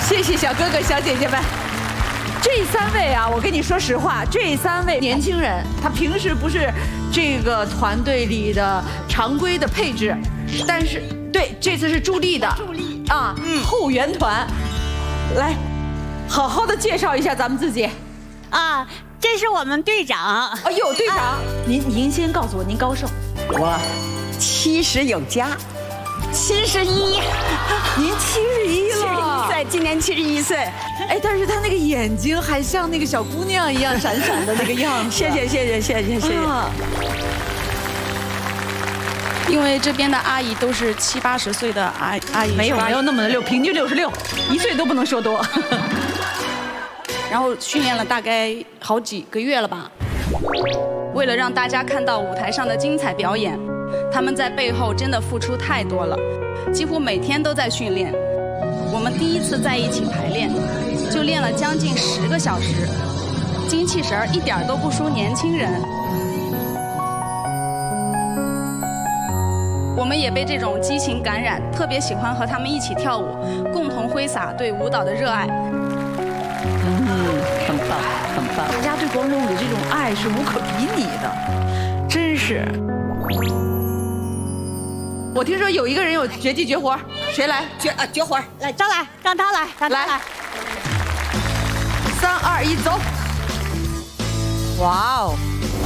谢谢小哥哥小姐姐们。这3位啊，我跟你说实话，这3位年轻人，他平时不是这个团队里的常规的配置，但是对这次是助力的，啊，后援团，来，好好的介绍一下咱们自己。 啊，这是我们队长。 哎呦，队长，您先告诉我您高寿？ 我70有加，71。 您71了 ，71岁，今年71岁。 哎，但是他那个眼睛还像那个小姑娘一样闪闪的那个样子。 谢谢。 因为这边的阿姨都是70、80岁的阿姨， 没有那么的溜，平均66，1岁都不能说多。 然后训练了大概好几个月了吧。为了让大家看到舞台上的精彩表演，他们在背后真的付出太多了，几乎每天都在训练。我们第一次在一起排练，就练了将近10个小时，精气神儿一点都不输年轻人。我们也被这种激情感染，特别喜欢和他们一起跳舞，共同挥洒对舞蹈的热爱。 很棒。大家对广场舞的这种爱是无可比拟的，真是。我听说有一个人有绝技绝活，谁来？ 绝活，来张来，让他来。 3、2、1，走！哇哦！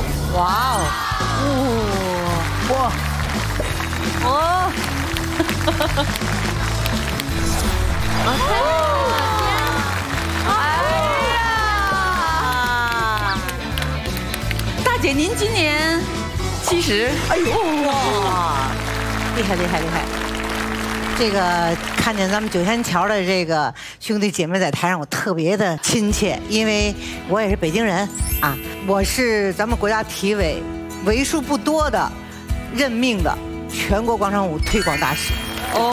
大姐，您今年70？哎呦哇！ 厉害！这个看见咱们九仙桥的这个兄弟姐妹在台上，我特别的亲切，因为我也是北京人啊，我是咱们国家体委为数不多的任命的全国广场舞推广大使。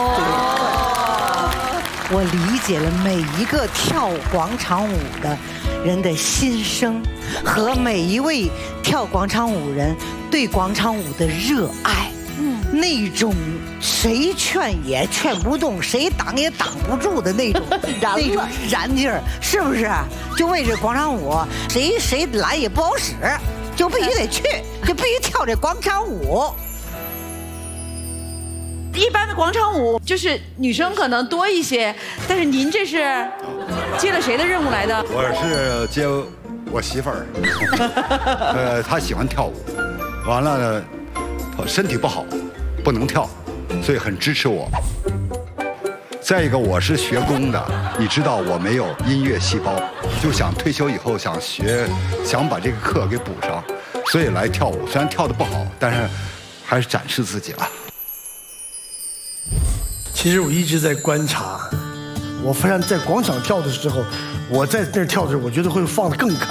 我理解了每一个跳广场舞的人的心声和每一位跳广场舞人对广场舞的热爱。那种谁劝也劝不动，谁挡也挡不住的那种燃劲儿，是不是？就为这广场舞，谁来也不好使，就必须得去，就必须跳这广场舞。 一般的广场舞就是女生可能多一些，但是您这是接了谁的任务来的？ 我是接我媳妇儿，她喜欢跳舞，完了呢，身体不好。不能跳，所以很支持我。再一个，我是学工的，你知道我没有音乐细胞，就想退休以后想把这个课给补上，所以来跳舞。虽然跳得不好，但是还是展示自己了。 其实我一直在观察，我发现在广场跳的时候，我在那儿跳的时候，我觉得会放得更开。